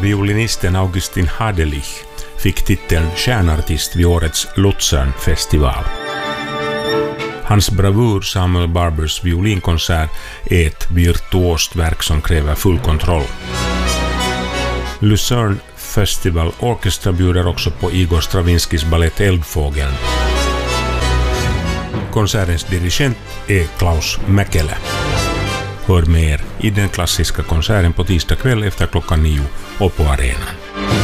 violinisten Augustin Hadelich fick titeln stjärnartist vid årets Luzern-festival. Hans bravur Samuel Barbers violinkonsert är ett virtuost verk som kräver full kontroll. Luzern Festival Orchestra bjuder också på Igor Stravinskys ballett Eldfågeln. Konsertens dirigent är Klaus Mäkelä. Hör mer i den klassiska konserten på tisdag kväll efter klockan 9 och på arenan.